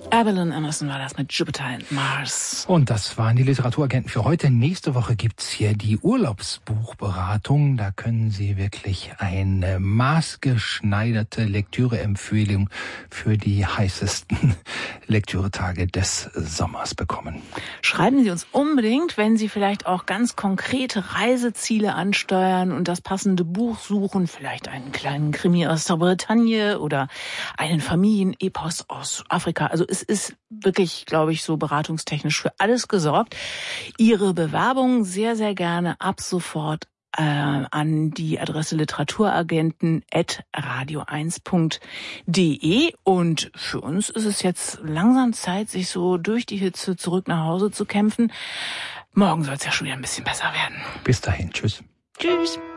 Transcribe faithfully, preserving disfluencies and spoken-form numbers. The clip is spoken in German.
Evelyn Emerson war das mit Jupiter and Mars. Und das waren die Literaturagenten für heute. Nächste Woche gibt's hier die Urlaubsbuchberatung. Da können Sie wirklich eine maßgeschneiderte Lektüreempfehlung für die heißesten Lektüretage des Sommers bekommen. Schreiben Sie uns unbedingt, wenn Sie vielleicht auch ganz konkrete Reiseziele ansteuern und das passende Buch suchen, vielleicht einen kleinen Krimi aus der Bretagne oder einen Familienepos aus Afrika. Also es ist wirklich, glaube ich, so beratungstechnisch für alles gesorgt. Ihre Bewerbung sehr, sehr gerne ab sofort äh, an die Adresse literaturagenten at radio eins punkt de. Und für uns ist es jetzt langsam Zeit, sich so durch die Hitze zurück nach Hause zu kämpfen. Morgen soll es ja schon wieder ein bisschen besser werden. Bis dahin. Tschüss. Tschüss.